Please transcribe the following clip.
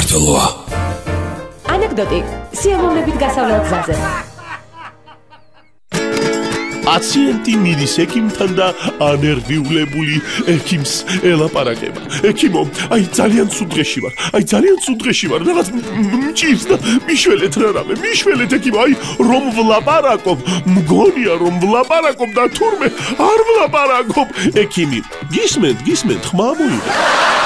საქართველოა. ანეკდოტი სიამოვნებით გასავლელ გზაზე. პაციენტი მიდის ექიმთან და ანერვიულებული ექიმს ელაპარაკება. ექიმო, აი ძალიან სუდღეში ვარ, რაღაც მჭირს და მიშველეთ რამე, ექიმო, აი რომ ვლაპარაკობ, მგონია რომ ვლაპარაკობ და თურმე არ ვლაპარაკობ. ექიმი, გისმენთ, ხმა მოიგო.